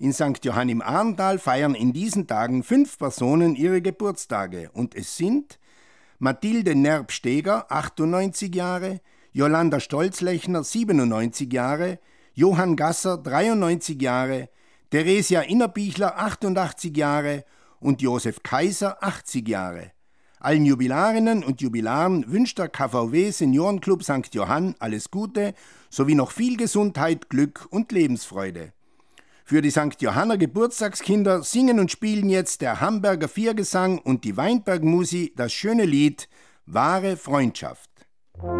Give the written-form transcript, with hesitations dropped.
In St. Johann im Arntal feiern in diesen Tagen 5 Personen ihre Geburtstage und es sind Mathilde Nerb-Steger, 98 Jahre, Jolanda Stolzlechner, 97 Jahre, Johann Gasser, 93 Jahre, Theresia Innerbichler, 88 Jahre und Josef Kaiser, 80 Jahre. Allen Jubilarinnen und Jubilaren wünscht der KVW Seniorenclub St. Johann alles Gute sowie noch viel Gesundheit, Glück und Lebensfreude. Für die St. Johanner Geburtstagskinder singen und spielen jetzt der Hamburger Viergesang und die Weinberg Musi das schöne Lied Wahre Freundschaft.